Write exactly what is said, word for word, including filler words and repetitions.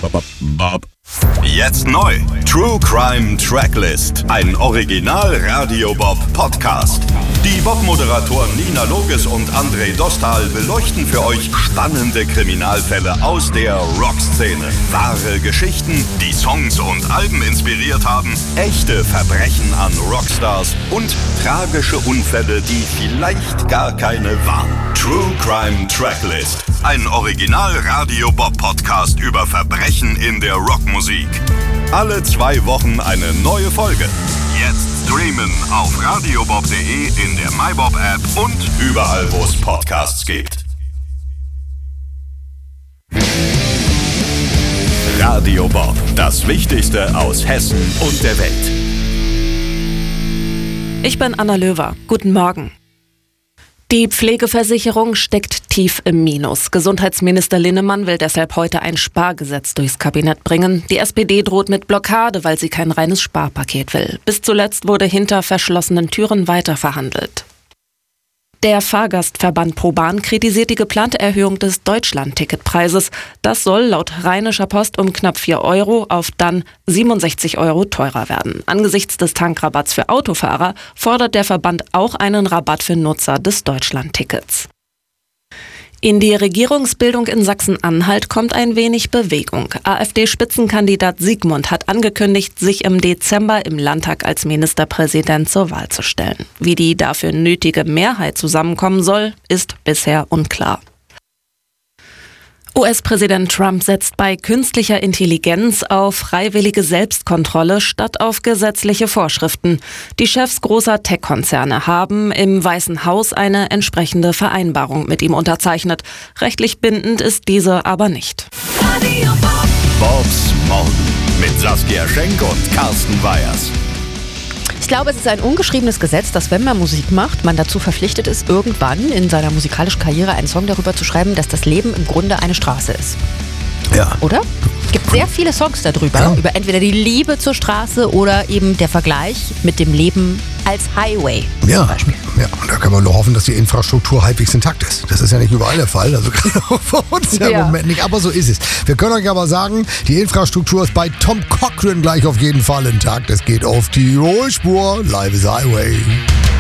Jetzt neu. True Crime Tracklist. Ein Original Radio Bob Podcast. Die Bob-Moderatoren Nina Loges und André Dostal beleuchten für euch spannende Kriminalfälle aus der Rockszene. Wahre Geschichten, die Songs und Alben inspiriert haben, echte Verbrechen an Rockstars und tragische Unfälle, die vielleicht gar keine waren. True Crime Tracklist. Ein Original Radio Bob Podcast über Verbrechen in der Rockmusik. Alle zwei Wochen eine neue Folge. Jetzt streamen auf radiobob punkt de, in der MyBob-App und überall, wo es Podcasts gibt. Radio Bob, das Wichtigste aus Hessen und der Welt. Ich bin Anna Löwer. Guten Morgen. Die Pflegeversicherung steckt tief im Minus. Gesundheitsminister Linnemann will deshalb heute ein Spargesetz durchs Kabinett bringen. Die S P D droht mit Blockade, weil sie kein reines Sparpaket will. Bis zuletzt wurde hinter verschlossenen Türen weiterverhandelt. Der Fahrgastverband ProBahn kritisiert die geplante Erhöhung des Deutschland-Ticketpreises. Das soll laut Rheinischer Post um knapp vier Euro auf dann siebenundsechzig Euro teurer werden. Angesichts des Tankrabatts für Autofahrer fordert der Verband auch einen Rabatt für Nutzer des Deutschland-Tickets. In die Regierungsbildung in Sachsen-Anhalt kommt ein wenig Bewegung. AfD-Spitzenkandidat Siegmund hat angekündigt, sich im Dezember im Landtag als Ministerpräsident zur Wahl zu stellen. Wie die dafür nötige Mehrheit zusammenkommen soll, ist bisher unklar. U S-Präsident Trump setzt bei künstlicher Intelligenz auf freiwillige Selbstkontrolle statt auf gesetzliche Vorschriften. Die Chefs großer Tech-Konzerne haben im Weißen Haus eine entsprechende Vereinbarung mit ihm unterzeichnet. Rechtlich bindend ist diese aber nicht. Bobs Morgen mit Saskia Schenk und Carsten Weyers. Ich glaube, es ist ein ungeschriebenes Gesetz, dass wenn man Musik macht, man dazu verpflichtet ist, irgendwann in seiner musikalischen Karriere einen Song darüber zu schreiben, dass das Leben im Grunde eine Straße ist. Ja. Oder? Es gibt sehr viele Songs darüber, ja. Über entweder die Liebe zur Straße oder eben der Vergleich mit dem Leben als Highway. Ja, zum Beispiel. Ja, und da kann man nur hoffen, dass die Infrastruktur halbwegs intakt ist. Das ist ja nicht überall der Fall, also gerade auch für uns ja. im Moment nicht, aber so ist es. Wir können euch aber sagen, die Infrastruktur ist bei Tom Cochrane gleich auf jeden Fall intakt. Es geht auf die Rollspur, Live is Highway.